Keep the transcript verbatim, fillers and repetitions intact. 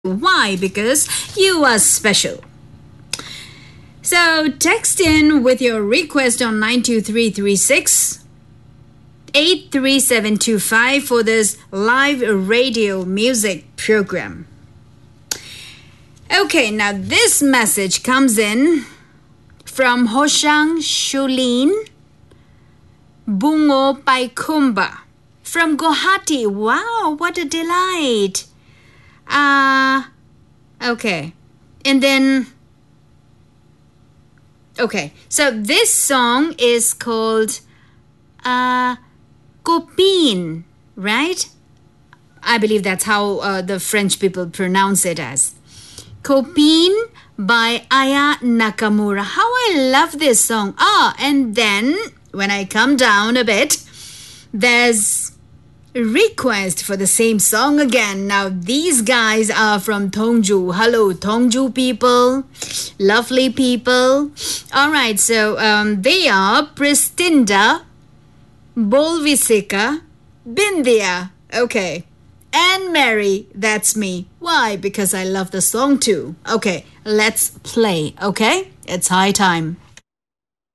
Why? Because you are special. So text in with your request on nine two three three six eight three seven two five for this live radio music program. Okay, now this message comes in from Hoshang Shulin Bungo Paikumba from Guwahati. Wow, what a delight. Uh, okay. And then, okay. So this song is called uh, Copine, right? I believe that's how uh, the French people pronounce it as. Copine by Aya Nakamura. How I love this song. Ah, and then when I come down a bit, there's a request for the same song again. Now these guys are from Tongju. Hello Tongju people, lovely people. All right, so um, they are Pristinda, Bolvisika, Bindia. Okay. And Mary, that's me. Why? Because I love the song too. Okay, let's play, okay? It's high time.